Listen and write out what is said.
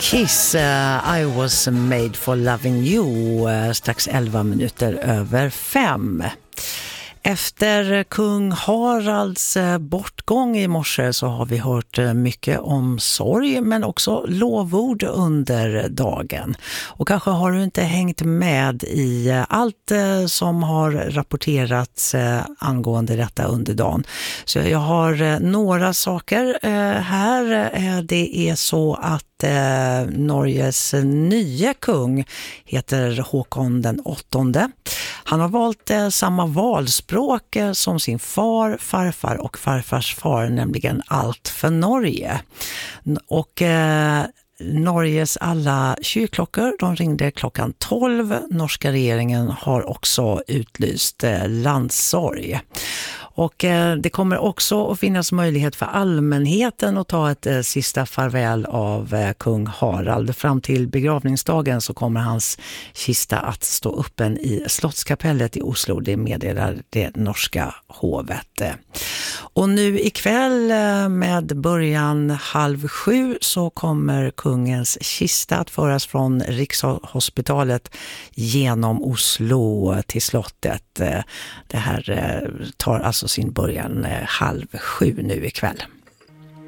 Kiss, I was made for loving you, strax 11 minuter över 5. Efter kung Haralds bortgång i morse så har vi hört mycket om sorg men också lovord under dagen. Och kanske har du inte hängt med i allt som har rapporterats angående detta under dagen. Så jag har några saker här. Det är så att Norges nya kung heter Håkon den 8:e. Han har valt samma valspråk som sin far, farfar och farfars far, nämligen Allt för Norge. Och Norges alla kyrkklockor, de ringde klockan 12. Norska regeringen har också utlyst landssorg. Och det kommer också att finnas möjlighet för allmänheten att ta ett sista farväl av kung Harald. Fram till begravningsdagen så kommer hans kista att stå öppen i Slottskapellet i Oslo. Det meddelar det norska hovet. Och nu ikväll med början 6:30 så kommer kungens kista att föras från Rikshospitalet genom Oslo till slottet. Det här tar alltså sin början 6:30 nu ikväll.